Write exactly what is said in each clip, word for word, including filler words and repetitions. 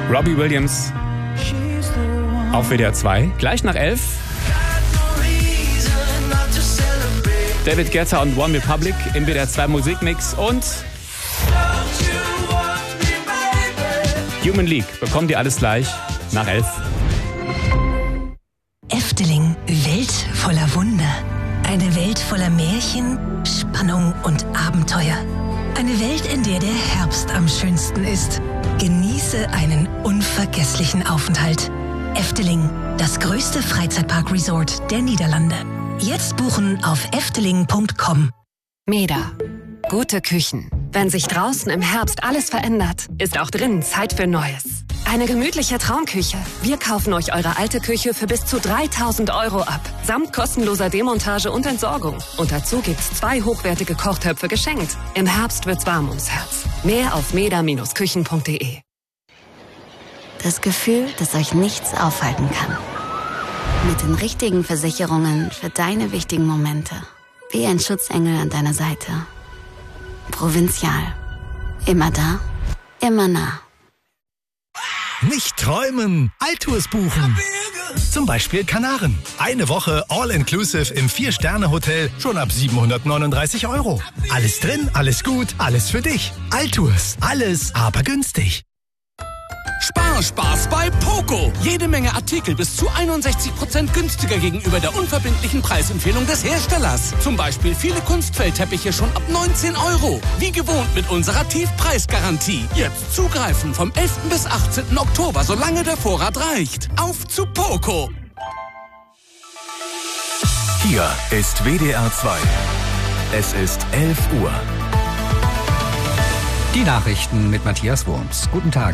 Robbie Williams auf W D R zwei. Gleich nach elf. David Guetta und One Republic im W D R zwei Musikmix. Und Human League bekommt ihr alles gleich nach elf. Efteling, Welt voller Wunder. Eine Welt voller Märchen, Spannung und Abenteuer. Eine Welt, in der der Herbst am schönsten ist. Genieße einen unvergesslichen Aufenthalt. Efteling, das größte Freizeitpark-Resort der Niederlande. Jetzt buchen auf efteling punkt com. Meda. Gute Küchen. Wenn sich draußen im Herbst alles verändert, ist auch drinnen Zeit für Neues. Eine gemütliche Traumküche. Wir kaufen euch eure alte Küche für bis zu dreitausend Euro ab. Samt kostenloser Demontage und Entsorgung. Und dazu gibt's zwei hochwertige Kochtöpfe geschenkt. Im Herbst wird's warm ums Herz. Mehr auf meda Bindestrich küchen punkt de. Das Gefühl, dass euch nichts aufhalten kann. Mit den richtigen Versicherungen für deine wichtigen Momente. Wie ein Schutzengel an deiner Seite. Provinzial. Immer da, immer nah. Nicht träumen, Altours buchen. Zum Beispiel Kanaren. Eine Woche All-Inclusive im vier-Sterne-Hotel schon ab siebenhundertneununddreißig Euro. Alles drin, alles gut, alles für dich. Altours, alles aber günstig. Sparspaß bei Poco. Jede Menge Artikel bis zu einundsechzig Prozent günstiger gegenüber der unverbindlichen Preisempfehlung des Herstellers. Zum Beispiel viele Kunstfellteppiche schon ab neunzehn Euro. Wie gewohnt mit unserer Tiefpreisgarantie. Jetzt zugreifen vom elften bis achtzehnten Oktober, solange der Vorrat reicht. Auf zu Poco. Hier ist W D R zwei. Es ist elf Uhr. Die Nachrichten mit Matthias Wurms. Guten Tag.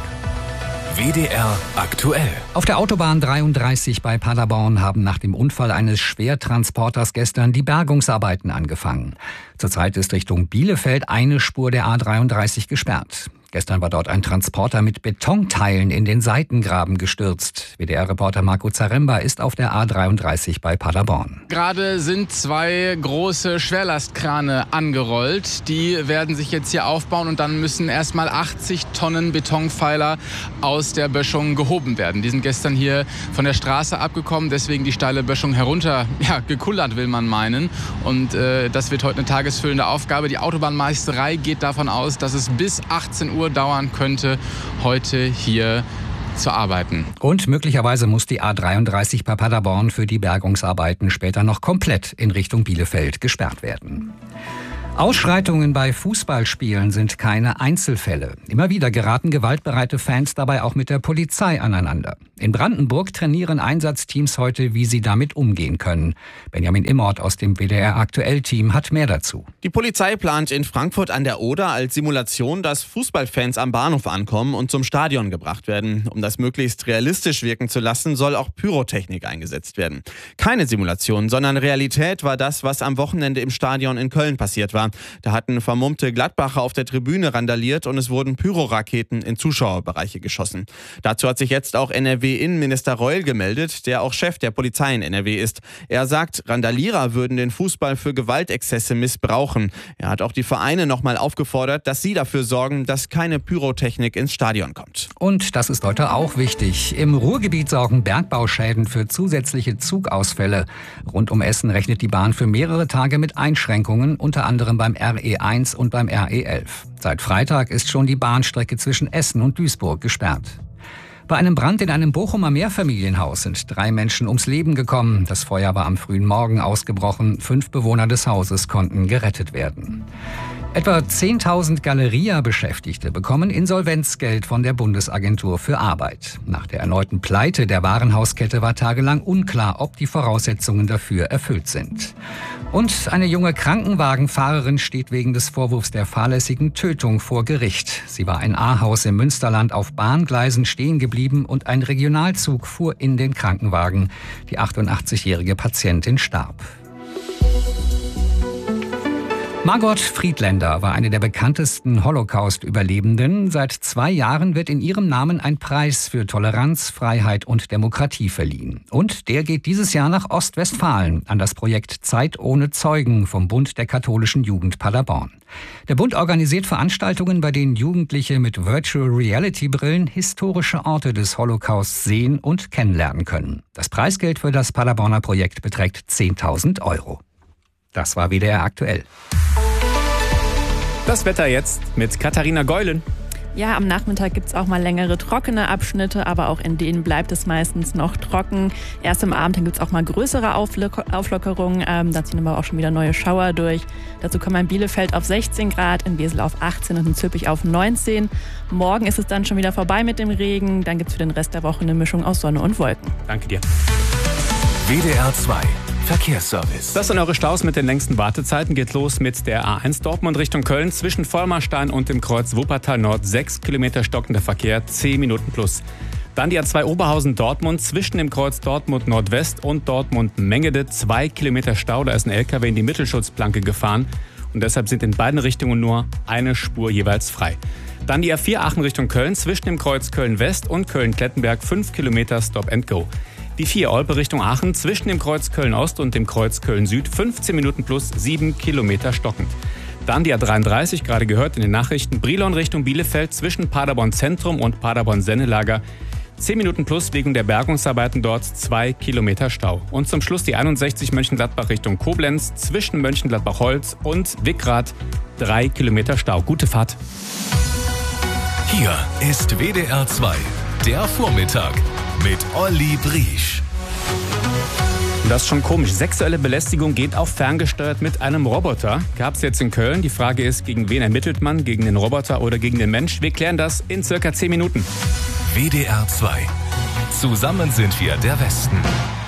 W D R aktuell. Auf der Autobahn dreiunddreißig bei Paderborn haben nach dem Unfall eines Schwertransporters gestern die Bergungsarbeiten angefangen. Zurzeit ist Richtung Bielefeld eine Spur der A dreiunddreißig gesperrt. Gestern war dort ein Transporter mit Betonteilen in den Seitengraben gestürzt. W D R-Reporter Marco Zaremba ist auf der A dreiunddreißig bei Paderborn. Gerade sind zwei große Schwerlastkrane angerollt. Die werden sich jetzt hier aufbauen und dann müssen erstmal achtzig Tonnen Betonpfeiler aus der Böschung gehoben werden. Die sind gestern hier von der Straße abgekommen, deswegen die steile Böschung herunter ja, gekullert, will man meinen. Und äh, das wird heute eine tagesfüllende Aufgabe. Die Autobahnmeisterei geht davon aus, dass es bis achtzehn Uhr dauern könnte, heute hier zu arbeiten. Und möglicherweise muss die A dreiunddreißig bei Paderborn für die Bergungsarbeiten später noch komplett in Richtung Bielefeld gesperrt werden. Ausschreitungen bei Fußballspielen sind keine Einzelfälle. Immer wieder geraten gewaltbereite Fans dabei auch mit der Polizei aneinander. In Brandenburg trainieren Einsatzteams heute, wie sie damit umgehen können. Benjamin Immort aus dem W D R-Aktuell-Team hat mehr dazu. Die Polizei plant in Frankfurt an der Oder als Simulation, dass Fußballfans am Bahnhof ankommen und zum Stadion gebracht werden. Um das möglichst realistisch wirken zu lassen, soll auch Pyrotechnik eingesetzt werden. Keine Simulation, sondern Realität war das, was am Wochenende im Stadion in Köln passiert war. Da hatten vermummte Gladbacher auf der Tribüne randaliert und es wurden Pyroraketen in Zuschauerbereiche geschossen. Dazu hat sich jetzt auch N R W-Innenminister Reul gemeldet, der auch Chef der Polizei in N R W ist. Er sagt, Randalierer würden den Fußball für Gewaltexzesse missbrauchen. Er hat auch die Vereine nochmal aufgefordert, dass sie dafür sorgen, dass keine Pyrotechnik ins Stadion kommt. Und das ist heute auch wichtig. Im Ruhrgebiet sorgen Bergbauschäden für zusätzliche Zugausfälle. Rund um Essen rechnet die Bahn für mehrere Tage mit Einschränkungen, unter anderem beim R E eins und beim R E elf. Seit Freitag ist schon die Bahnstrecke zwischen Essen und Duisburg gesperrt. Bei einem Brand in einem Bochumer Mehrfamilienhaus sind drei Menschen ums Leben gekommen. Das Feuer war am frühen Morgen ausgebrochen. Fünf Bewohner des Hauses konnten gerettet werden. Etwa zehntausend Galeria-Beschäftigte bekommen Insolvenzgeld von der Bundesagentur für Arbeit. Nach der erneuten Pleite der Warenhauskette war tagelang unklar, ob die Voraussetzungen dafür erfüllt sind. Und eine junge Krankenwagenfahrerin steht wegen des Vorwurfs der fahrlässigen Tötung vor Gericht. Sie war in Ahaus im Münsterland auf Bahngleisen stehen geblieben und ein Regionalzug fuhr in den Krankenwagen. Die achtundachtzigjährige Patientin starb. Margot Friedländer war eine der bekanntesten Holocaust-Überlebenden. Seit zwei Jahren wird in ihrem Namen ein Preis für Toleranz, Freiheit und Demokratie verliehen. Und der geht dieses Jahr nach Ostwestfalen an das Projekt Zeit ohne Zeugen vom Bund der katholischen Jugend Paderborn. Der Bund organisiert Veranstaltungen, bei denen Jugendliche mit Virtual Reality Brillen historische Orte des Holocaust sehen und kennenlernen können. Das Preisgeld für das Paderborner Projekt beträgt zehntausend Euro. Das war W D R aktuell. Das Wetter jetzt mit Katharina Geulen. Ja, am Nachmittag gibt es auch mal längere trockene Abschnitte, aber auch in denen bleibt es meistens noch trocken. Erst im Abend gibt es auch mal größere Auflo- Auflockerungen, ähm, da ziehen aber auch schon wieder neue Schauer durch. Dazu kommen in Bielefeld auf sechzehn Grad, in Wesel auf achtzehn und in Zülpich auf neunzehn. Morgen ist es dann schon wieder vorbei mit dem Regen, dann gibt es für den Rest der Woche eine Mischung aus Sonne und Wolken. Danke dir. W D R zwei Verkehrsservice. Das sind eure Staus mit den längsten Wartezeiten. Geht los mit der A eins Dortmund Richtung Köln. Zwischen Vollmarstein und dem Kreuz Wuppertal Nord sechs Kilometer stockender Verkehr, zehn Minuten plus. Dann die A zwei Oberhausen Dortmund zwischen dem Kreuz Dortmund Nordwest und Dortmund Mengede, zwei Kilometer Stau. Da ist ein L K W in die Mittelschutzplanke gefahren und deshalb sind in beiden Richtungen nur eine Spur jeweils frei. Dann die A vier Aachen Richtung Köln zwischen dem Kreuz Köln West und Köln-Klettenberg, fünf Kilometer Stop and Go. Die vier Olpe Richtung Aachen zwischen dem Kreuz Köln-Ost und dem Kreuz Köln-Süd, fünfzehn Minuten plus, sieben Kilometer stockend. Dann die A dreiunddreißig, gerade gehört in den Nachrichten, Brilon Richtung Bielefeld zwischen Paderborn Zentrum und Paderborn Sennelager, zehn Minuten plus wegen der Bergungsarbeiten dort, zwei Kilometer Stau. Und zum Schluss die einundsechzig Mönchengladbach Richtung Koblenz zwischen Mönchengladbach-Holz und Wickrath, drei Kilometer Stau. Gute Fahrt. Hier ist W D R zwei, der Vormittag mit Olli Briesch. Das ist schon komisch. Sexuelle Belästigung geht auch ferngesteuert mit einem Roboter. Gab es jetzt in Köln. Die Frage ist, gegen wen ermittelt man? Gegen den Roboter oder gegen den Mensch? Wir klären das in circa zehn Minuten. W D R zwei. Zusammen sind wir der Westen.